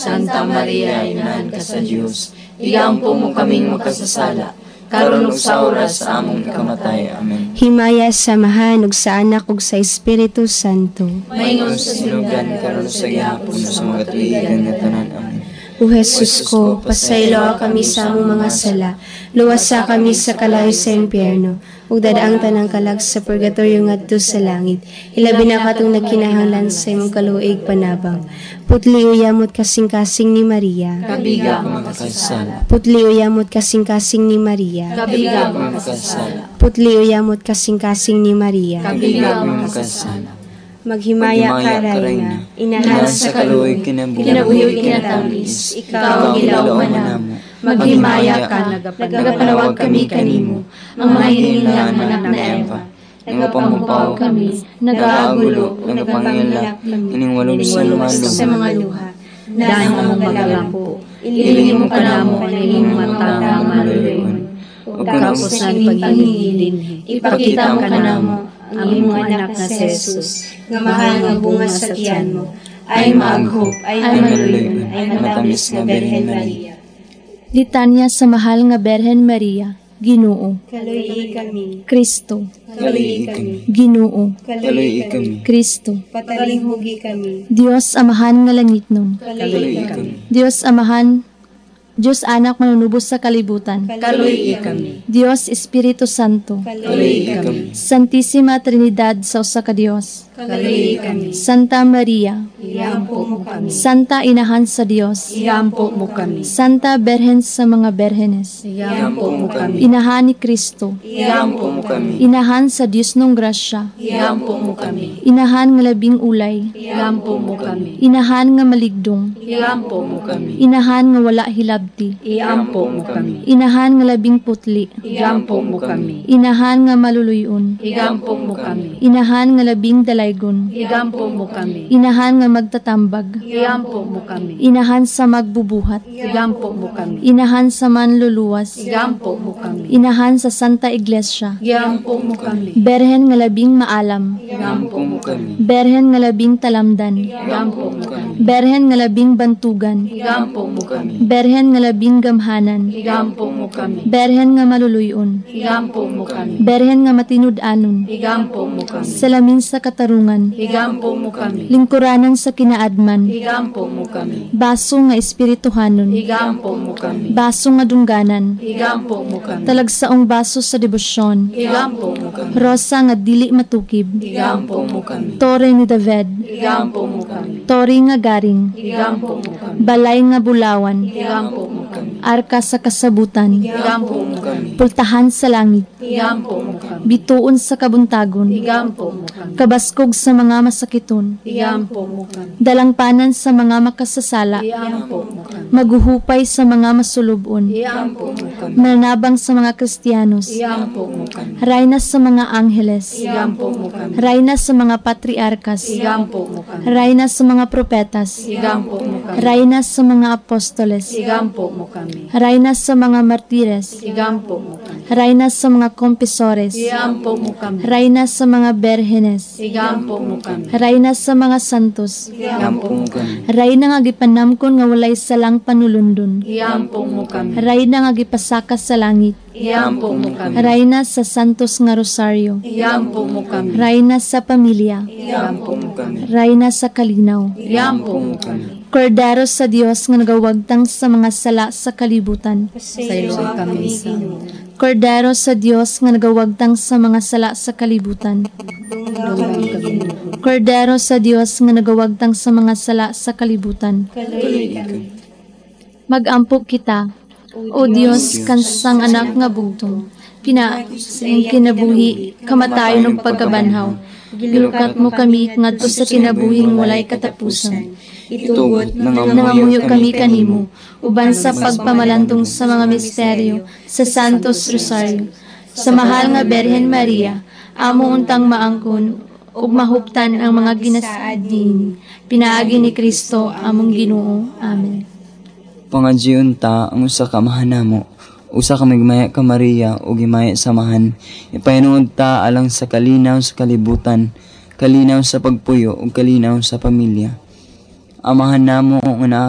Santa Maria, Inahan ka sa Diyos, iampo mo kaming makasasala, karon ug sa oras sa among kamatay. Amen. Himaya samahan ug sa Anak ug sa Espiritu Santo. Maingon sa sinugan, karon sa gihapon sa mga tuigan nga tanan. Amen. O Jesus ko, pasaylo kami sa among mga sala, luwasa kami sa kalayo sa impyerno, ug dadaang tanang kalag sa purgatorio ngadto sa langit. Ilabi na katong nagkinahanglan sa imong kaluig panabang. Putli uyamot kasing-kasing ni Maria. Kabiga ang makasala. Putli uyamot kasing-kasing ni Maria. Kabiga ang makasala. Putli uyamot kasing-kasing ni Maria. Kabiga ang makasala. Maghimaya ka, Reyna, inahan sa kaluig kinabuhi kinatamis, ikaw ang ilaw manamo. Maghimaya ka, nagapanawag kami kanimo, ang mga hinilang anak na Eva. Nagapamupaw kami, nagaagulo, nagapangilak, iningwalog sa mga luha. Dahil mong magalampo, ilingin mo ka namo ang inyong matang maluluyon. O kapos ng paghihiling, ipakita mo ka namo ang imong anak na si Jesus, nga mahal nga bunga sa tiyan mo, ay maaghop, ay maluluyon, ay matamis nga Berhen Maria. Litanya sa mahal nga Berhen Maria, Ginoo. Kaluyi kami. Kristo. Kaluyi kami. Ginoo. Kaluyi kami. Kristo. Patalinghugi kami. Diyos amahan nga langit nun. Kaluyi kami. Diyos amahan, Diyos anak manunubos sa kalibutan. Kaluyi kami. Diyos Espiritu Santo. Kaluyi kami. Santissima Trinidad sa usa ka Dios. Kaluyi kami. Santa Maria. Iampo mo kami. Santa Inahan sa Dios. Iampo mo kami. Santa Berhen sa mga Berhenes. Iampo mo kami. Inahan ni Kristo. Iampo mo kami. Inahan sa Dios nung grasya. Iampo mo kami. Inahan nga labing ulay. Iampo mo kami. Inahan nga maligdong. Iampo mo kami. Inahan nga wala hilabti. Iampo mo kami. Inahan nga labing putli. Iampo mo kami. Inahan nga maluluyon. Iampo mo kami. Inahan nga labing dalaygon. Iampo mo kami. Inahan nga magtatambag. Iampo mo kami. Inahan sa magbubuhat. Iampo mo kami. Inahan sa manluluwas. Iampo mo kami. Inahan sa Santa Iglesia. Iampo mo kami. Berhen nga labing maalam. Iampo mo kami. Berhen nga labing talamdan. Iampo mo kami. Berhen nga labing bantugan. Iampo mo kami. Berhen nga labing gamhanan. Iampo mo kami. Berhen nga maluluyon. Iampo mo kami. Berhen nga matinud-anon. Iampo mo kami. Salamin sa katarungan. Iampo mo kami. Lingkuranan sa kinaadman. Iampo mo kami. Baso nga espirituhanon. Iampo mo kami. Baso nga dungganan. Iampo mo kami. Talagsaong baso sa debosyon. Iampo mo kami. Rosa nga dili matukib. Iampo mo kami. Tore ni David. Iampo mo kami. Tori nga garing. Iampo mo kami. Balay nga bulawan. Iampo mo kami. Arka sa kasabutan. Iampo mo kami. Pultahan sa langit. Iampo mo kami. Bituon sa kabuntagon. Iampo mo kami. Kabaskog sa mga masakiton. Iampo mo kami. Dalangpanan sa mga makasasala. Iampo mo kami. Maguhupay sa mga masulubon. Iampo mo kami. Mananabang sa mga Kristiyanos. Iampo mo kami. Rayna sa mga angheles. Iampo mo kami. Rayna sa mga patriarkas. Iampo mo kami. Rayna sa mga propetas. Iampo mo kami. Rayna sa mga apostoles. Iampo mo kami. Rayna sa mga martires. Iampo mo kami. Rayna sa mga kompisores. Iampo mo kami. Rayna sa mga berhenes. Iampo mo kami. Rayna sa mga santos. Iampo mo kami. Rayna nga gipanamkon nga walay salang panulundon. Iampo mo kami. Rayna nga gipasaka sa langit. Iampo mo kami. Rayna sa santos nga rosaryo. Iampo mo kami. Rayna sa pamilya. Iampo mo kami. Rayna sa kalinaw. Iampo mo kami. Kordero sa Dios nga nagawagtang sa mga sala sa kalibutan. Saylo kami sa Kordero sa Dios nga nagawagtang sa mga sala sa kalibutan. Kordero sa Dios nga nagawagtang sa mga sala sa kalibutan. Mag-ampo kita, O Dios, kansang anak nga bugtong, sing kinabuhi, kamatayon ug pagkabanhaw. Gilukat mo kami ngadto sa kinabuhing walay katapusan. itugot Nangamuyo kami kanimo, uban sa pagpamalantong sa mga misteryo sa Santos Rosario. Sa mahal nga Berhen Maria, amo untang maangkon, ug mahuptan ang mga ginasaad din. Pinaagi ni Kristo among Ginoo. Amen. Pangadjiyon ta ang usa ka mahanamo, usa ka migmaya ka Maria ug gimaya samahan. Ipahinuod ta alang sa kalinaw sa kalibutan, kalinaw sa pagpuyo ug kalinaw sa pamilya. Amahan namo nga